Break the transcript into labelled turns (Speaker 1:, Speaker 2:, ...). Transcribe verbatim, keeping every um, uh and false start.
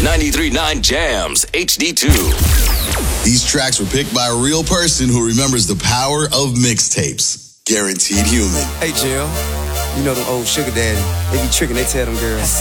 Speaker 1: ninety-three point nine Jams H D two.
Speaker 2: These tracks were picked by a real person who remembers the power of mixtapes. Guaranteed Human.
Speaker 3: Hey, Jill. You know them old sugar daddy. They be tricking, they tell them girls.